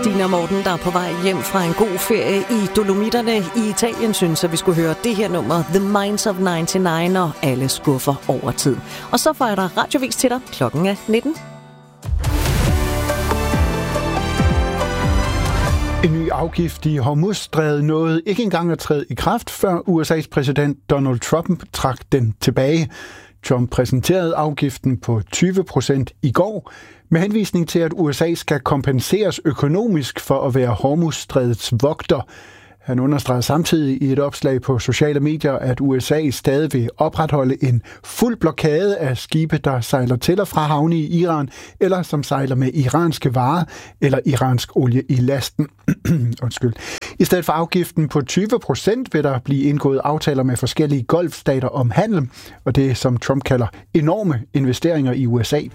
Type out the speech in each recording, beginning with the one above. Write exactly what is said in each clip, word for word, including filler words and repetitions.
Stine og Morten, der er på vej hjem fra en god ferie i Dolomitterne i Italien, synes at vi skulle høre det her nummer, The Minds of nioghalvfems, og alle skuffer over tid. Og så får jeg der radiovis til dig. Klokken er nitten. En ny afgift i Hormuzstrædet nåede ikke engang at træde i kraft, før U S A's præsident Donald Trump trak den tilbage. Trump præsenterede afgiften på tyve procent i går, med henvisning til, at U S A skal kompenseres økonomisk for at være Hormuzstrædets vogter. Han understregede samtidig i et opslag på sociale medier, at U S A stadig vil opretholde en fuld blokade af skibe, der sejler til og fra havne i Iran, eller som sejler med iranske varer eller iransk olie i lasten. Undskyld. I stedet for afgiften på tyve procent vil der blive indgået aftaler med forskellige golfstater om handel, og det som Trump kalder enorme investeringer i U S A.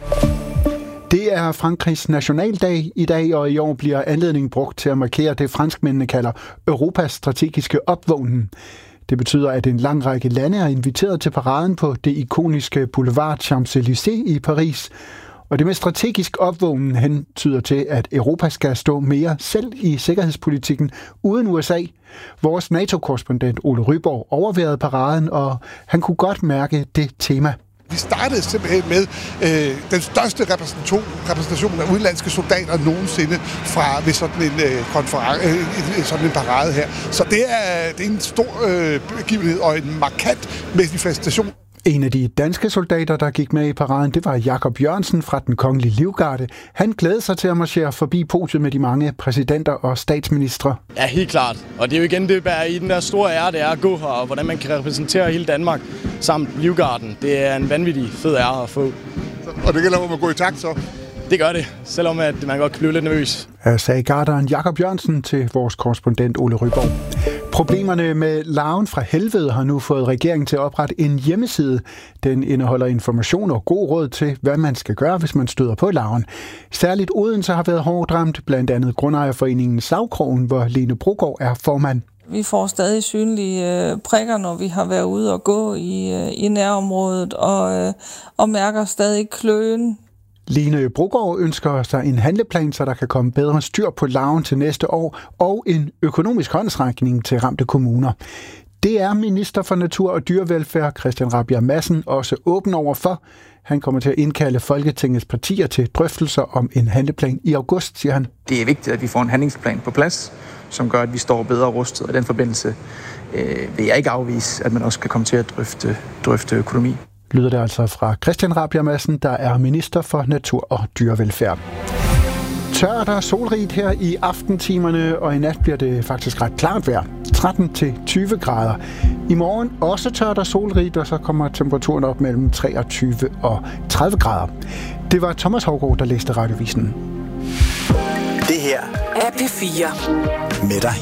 Det er Frankrigs nationaldag i dag, og i år bliver anledningen brugt til at markere det, franskmændene kalder Europas strategiske opvågnen. Det betyder, at en lang række lande er inviteret til paraden på det ikoniske Boulevard Champs-Élysées i Paris. Og det med strategisk opvågnen hentyder til, at Europa skal stå mere selv i sikkerhedspolitikken uden U S A. Vores NATO-korrespondent Ole Ryborg overværede paraden, og han kunne godt mærke det tema. Vi startede simpelthen med øh, den største repræsentation, repræsentation af udenlandske soldater nogensinde fra ved sådan en øh, konference, øh, sådan en parade her. Så det er, det er en stor øh, begivenhed og en markant manifestation. En af de danske soldater, der gik med i paraden, det var Jakob Jørgensen fra den kongelige livgarde. Han glædede sig til at marchere forbi podiet med de mange præsidenter og statsministre. Ja, helt klart. Og det er jo igen det, der er i den der store ære, det er at gå her, og hvordan man kan repræsentere hele Danmark samt livgarden. Det er en vanvittig fed ære at få. Og det gælder om at gå i takt så? Det gør det, selvom at man godt kan blive lidt nervøs. Jeg sagde garderen Jakob Jørgensen til vores korrespondent Ole Ryborg. Problemerne med larven fra helvede har nu fået regeringen til at oprette en hjemmeside. Den indeholder information og god råd til, hvad man skal gøre, hvis man støder på larven. Særligt Odense har været hårdt ramt, blandt andet Grundejerforeningen Savkrogen, hvor Lene Brogaard er formand. Vi får stadig synlige øh, prikker, når vi har været ude og gå i, øh, i nærområdet, og, øh, og mærker stadig kløen. Lene Brogaard ønsker sig en handleplan, så der kan komme bedre styr på larven til næste år, og en økonomisk håndsrækning til ramte kommuner. Det er minister for Natur og Dyrevelfærd, Christian Rabjerg Madsen, også åben over for. Han kommer til at indkalde Folketingets partier til drøftelser om en handleplan i august, siger han. Det er vigtigt, at vi får en handlingsplan på plads, som gør, at vi står bedre rustet. Og i den forbindelse øh, vil jeg ikke afvise, at man også kan komme til at drøfte, drøfte økonomi. Lyder det altså fra Christian Rabjerg Madsen, der er minister for Natur og Dyrevelfærd. Tørt og solrigt her i aftentimerne, og i nat bliver det faktisk ret klart vejr. tretten til tyve grader. I morgen også tørt og solrigt, og så kommer temperaturen op mellem treogtyve og tredive grader. Det var Thomas Haugaard, der læste Radiovisen. Det her er P fire med dig.